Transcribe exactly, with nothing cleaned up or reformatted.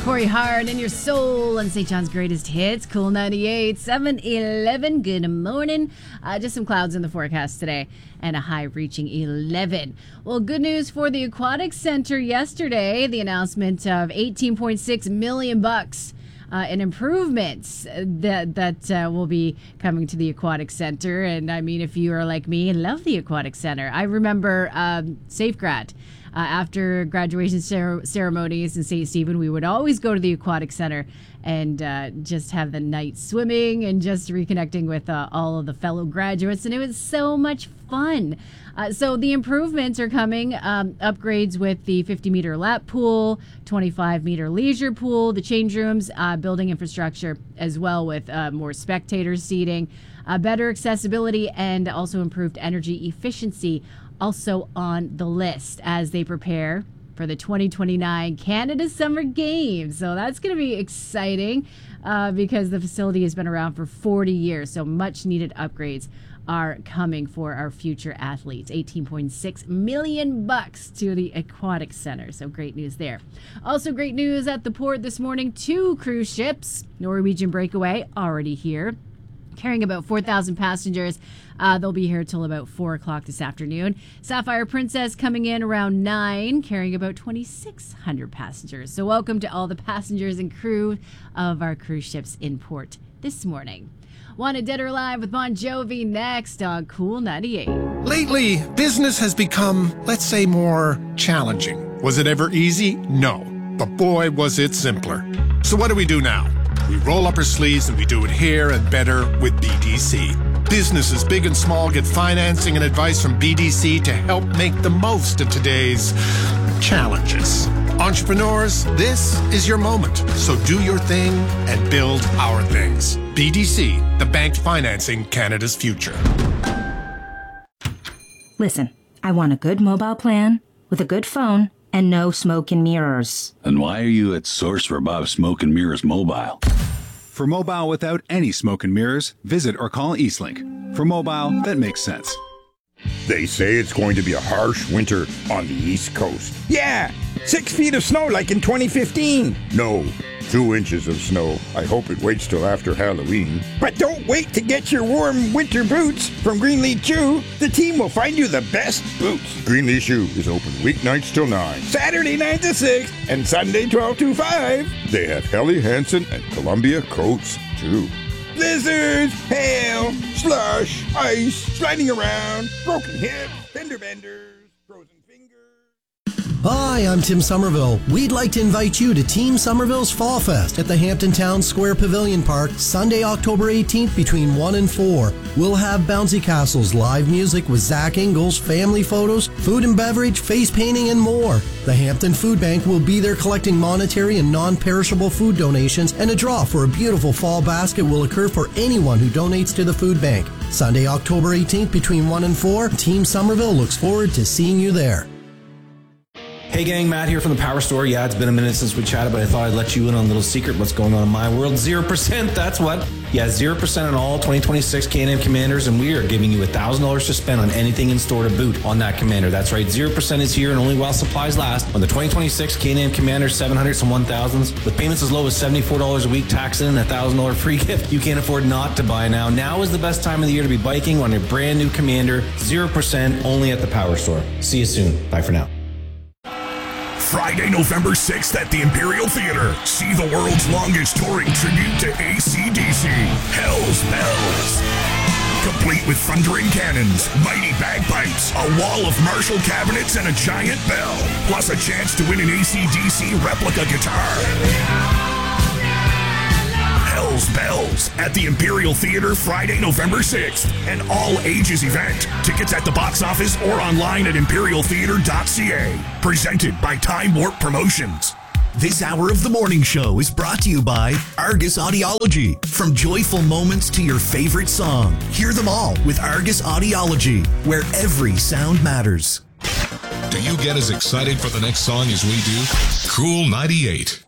Corey Hart and Your Soul on Saint John's Greatest Hits, Cool ninety-eight, seven eleven. Good morning. Uh, just some clouds in the forecast today and a high reaching eleven. Well, good news for the Aquatic Center yesterday. The announcement of eighteen point six million bucks uh, in improvements that that uh, will be coming to the Aquatic Center. And I mean, if you are like me and love the Aquatic Center, I remember um, Safegrad. Uh, after graduation cer- ceremonies in Saint Stephen, we would always go to the Aquatic Center and uh, just have the night swimming and just reconnecting with uh, all of the fellow graduates. And it was so much fun. Uh, so the improvements are coming. Um, upgrades with the fifty meter lap pool, twenty-five meter leisure pool, the change rooms, uh, building infrastructure as well with uh, more spectator seating, uh, better accessibility, and also improved energy efficiency. Also on the list as they prepare for the twenty twenty-nine Canada Summer Games. So that's going to be exciting uh, because the facility has been around for forty years. So much needed upgrades are coming for our future athletes. eighteen point six million bucks to the Aquatic Center. So great news there. Also great news at the port this morning. Two cruise ships, Norwegian Breakaway, already here, carrying about four thousand passengers. Uh, they'll be here till about four o'clock this afternoon. Sapphire Princess coming in around nine, carrying about twenty-six hundred passengers. So welcome to all the passengers and crew of our cruise ships in port this morning. Wanted Dead or Alive with Bon Jovi next on Cool ninety-eight. Lately, business has become, let's say, more challenging. Was it ever easy? No. But boy, was it simpler. So what do we do now? We roll up our sleeves and we do it here and better with B D C. Businesses big and small get financing and advice from B D C to help make the most of today's challenges. Entrepreneurs, this is your moment. So do your thing and build our things. B D C, the bank financing Canada's future. Listen, I want a good mobile plan with a good phone and no smoke and mirrors. And why are you at Source for Bob Smoke and Mirrors Mobile? For mobile without any smoke and mirrors, visit or call Eastlink. For mobile that makes sense. They say it's going to be a harsh winter on the East Coast. Yeah, six feet of snow like in twenty fifteen. No, two inches of snow. I hope it waits till after Halloween. But don't wait to get your warm winter boots from Greenleaf Shoe. The team will find you the best boots. Greenleaf Shoe is open weeknights till nine. Saturday nine to six and Sunday twelve to five. They have Helly Hansen and Columbia coats, too. Blizzards, hail, slush, ice, sliding around, broken hips, fender benders, frozen fingers. Hi, I'm Tim Somerville. We'd like to invite you to Team Somerville's Fall Fest at the Hampton Town Square Pavilion Park, Sunday, October eighteenth between one and four. We'll have Bouncy Castles, live music with Zach Ingalls, family photos, food and beverage, face painting, and more. The Hampton Food Bank will be there collecting monetary and non-perishable food donations, and a draw for a beautiful fall basket will occur for anyone who donates to the food bank. Sunday, October eighteenth between one and four. Team Somerville looks forward to seeing you there. Hey gang, Matt here from the Power Store. Yeah, it's been a minute since we chatted, but I thought I'd let you in on a little secret what's going on in my world. zero percent, that's what. Yeah, zero percent on all twenty twenty-six K and M Commanders, and we are giving you one thousand dollars to spend on anything in store to boot on that Commander. That's right, zero percent is here and only while supplies last on the twenty twenty-six K and M Commander seven hundreds and one thousands. With payments as low as seventy-four dollars a week, tax in, and a one thousand dollars free gift. You can't afford not to buy now. Now is the best time of the year to be biking on your brand new Commander. zero percent only at the Power Store. See you soon. Bye for now. Friday, November sixth at the Imperial Theater. See the world's longest touring tribute to A C D C, Hell's Bells. Complete with thundering cannons, mighty bagpipes, a wall of Marshall cabinets, and a giant bell. Plus a chance to win an A C D C replica guitar. Hell's Bells at the Imperial Theater Friday, November sixth. An all-ages event. Tickets at the box office or online at imperial theater dot c a. Presented by Time Warp Promotions. This hour of the morning show is brought to you by Argus Audiology. From joyful moments to your favorite song, hear them all with Argus Audiology, where every sound matters. Do you get as excited for the next song as we do? Cool ninety-eight.